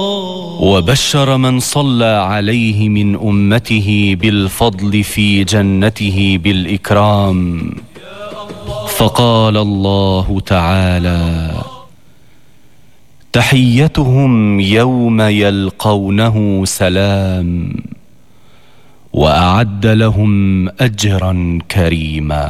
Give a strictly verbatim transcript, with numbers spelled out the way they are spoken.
وبشر من صلى عليه من أمته بالفضل في جنته بالإكرام، فقال الله تعالى: تحيتهم يوم يلقونه سلام، وأعد لهم أجرا كريما.